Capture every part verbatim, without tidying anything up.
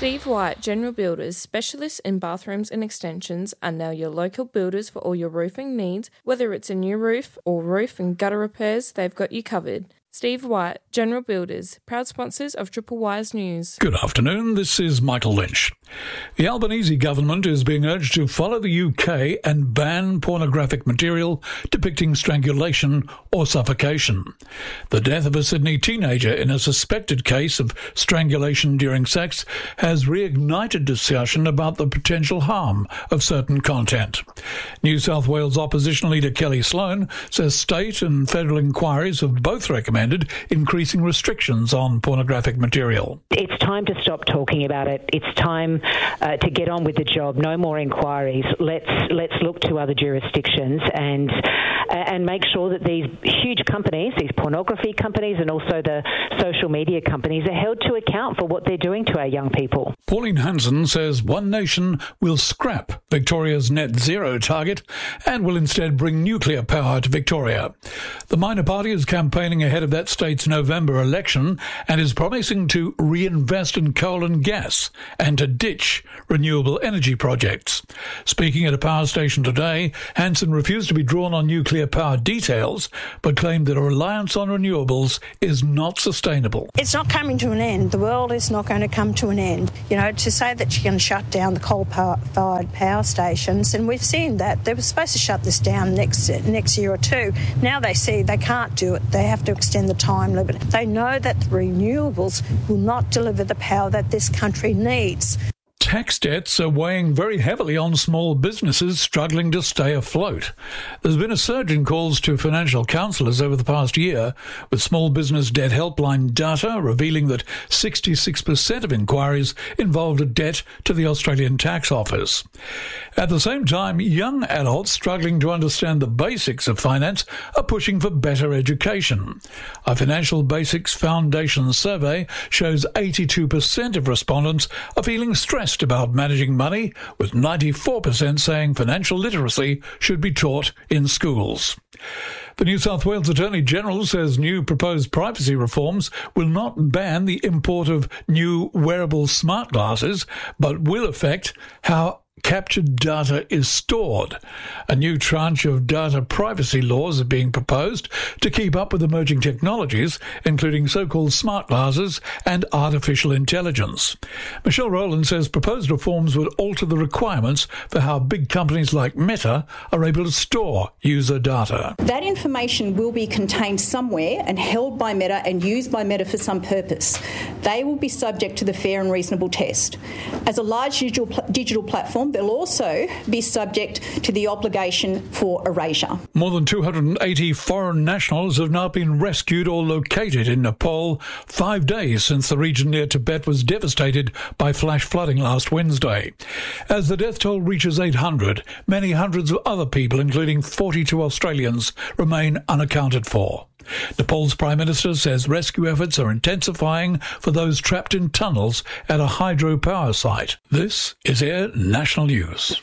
Steve White, General Builders, specialists in bathrooms and extensions, are now your local builders for all your roofing needs. Whether it's a new roof or roof and gutter repairs, they've got you covered. Steve White, General Builders, proud sponsors of Triple Wise News. Good afternoon, this is Michael Lynch. The Albanese government is being urged to follow the U K and ban pornographic material depicting strangulation or suffocation. The death of a Sydney teenager in a suspected case of strangulation during sex has reignited discussion about the potential harm of certain content. New South Wales opposition leader Kelly Sloan says state and federal inquiries have both recommended increasing restrictions on pornographic material. It's time to stop talking about it. It's time uh, to get on with the job. No more inquiries. Let's let's look to other jurisdictions and uh, and make sure that these huge companies, these pornography companies and also the social media companies, are held to account for what they're doing to our young people. Pauline Hanson says One Nation will scrap Victoria's net zero target and will instead bring nuclear power to Victoria. The minor party is campaigning ahead of that state's November election and is promising to reinvest in coal and gas and to ditch renewable energy projects. Speaking at a power station today, Hanson refused to be drawn on nuclear power details, but claimed that a reliance on renewables is not sustainable. It's not coming to an end. The world is not going to come to an end. You know, to say that you're going to shut down the coal-fired power stations, and we've seen that. They were supposed to shut this down next next year or two. Now they see they can't do it. They have to extend the time limit. They know that the renewables will not deliver the power that this country needs. Tax debts are weighing very heavily on small businesses struggling to stay afloat. There's been a surge in calls to financial counsellors over the past year, with Small Business Debt Helpline data revealing that sixty-six percent of inquiries involved a debt to the Australian Tax Office. At the same time, young adults struggling to understand the basics of finance are pushing for better education. A Financial Basics Foundation survey shows eighty-two percent of respondents are feeling stressed about managing money, with ninety-four percent saying financial literacy should be taught in schools. The New South Wales Attorney-General says new proposed privacy reforms will not ban the import of new wearable smart glasses, but will affect how captured data is stored. A new tranche of data privacy laws are being proposed to keep up with emerging technologies, including so-called smart glasses and artificial intelligence. Michelle Rowland says proposed reforms would alter the requirements for how big companies like Meta are able to store user data. That information will be contained somewhere and held by Meta and used by Meta for some purpose. They will be subject to the fair and reasonable test. As a large digital, pl- digital platform, they'll also be subject to the obligation for erasure. More than two hundred eighty foreign nationals have now been rescued or located in Nepal, five days since the region near Tibet was devastated by flash flooding last Wednesday. As the death toll reaches eight hundred, many hundreds of other people, including forty-two Australians, remain unaccounted for. Nepal's Prime Minister says rescue efforts are intensifying for those trapped in tunnels at a hydropower site. This is Air National News.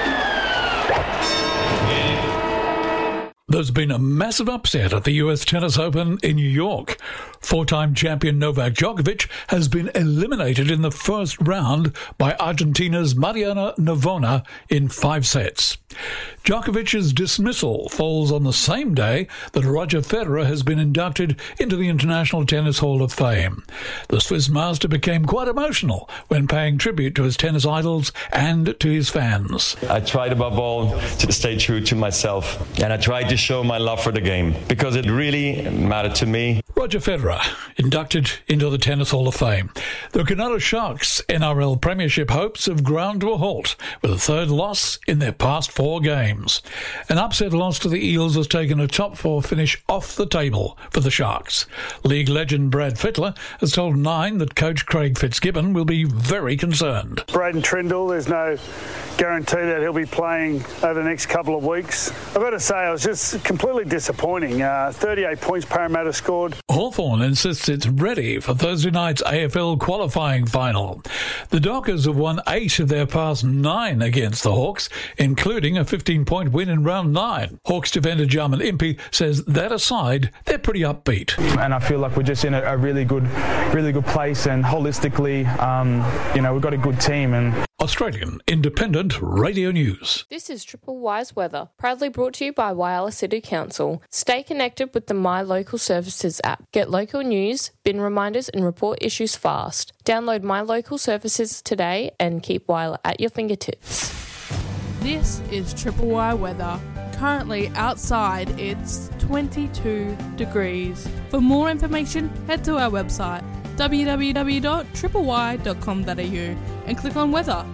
There's been a massive upset at the U S Tennis Open in New York. Four-time champion Novak Djokovic has been eliminated in the first round by Argentina's Mariana Navona in five sets. Djokovic's dismissal falls on the same day that Roger Federer has been inducted into the International Tennis Hall of Fame. The Swiss master became quite emotional when paying tribute to his tennis idols and to his fans. I tried above all to stay true to myself, and I tried to show my love for the game because it really mattered to me. Roger Federer, inducted into the Tennis Hall of Fame. The Cronulla Sharks' N R L Premiership hopes have ground to a halt with a third loss in their past four games. An upset loss to the Eels has taken a top four finish off the table for the Sharks. League legend Brad Fittler has told Nine that coach Craig Fitzgibbon will be very concerned. Braden Trindle, there's no guarantee that he'll be playing over the next couple of weeks. I've got to say, I was just completely disappointing. Uh, thirty-eight points Parramatta scored. Hawthorn insists it's ready for Thursday night's A F L qualifying final. The Dockers have won eight of their past nine against the Hawks, including a fifteen-point win in round nine. Hawks defender Jarman Impey says that aside, they're pretty upbeat. And I feel like we're just in a, a really good, really good place, and holistically, um, you know, we've got a good team. And Australian Independent Radio News. This is Triple Y's weather, proudly brought to you by Whyalla City Council. Stay connected with the My Local Services app. Get local news, bin reminders and report issues fast. Download My Local Services today and keep Whyalla at your fingertips. This is Triple Y weather. Currently outside it's twenty-two degrees. For more information, head to our website w w w dot triple y dot com dot a u and click on weather.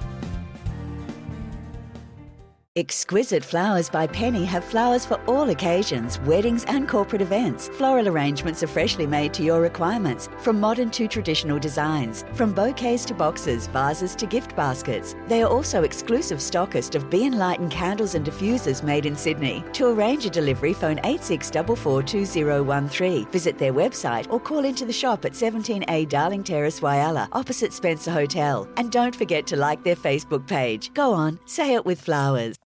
Exquisite Flowers by Penny have flowers for all occasions, weddings and corporate events. Floral arrangements are freshly made to your requirements, from modern to traditional designs, from bouquets to boxes, vases to gift baskets. They are also exclusive stockist of Be Enlightened candles and diffusers made in Sydney. To arrange a delivery, phone eight six four four two zero one three. Visit their website or call into the shop at seventeen A Darling Terrace, Whyalla, opposite Spencer Hotel. And don't forget to like their Facebook page. Go on, say it with flowers.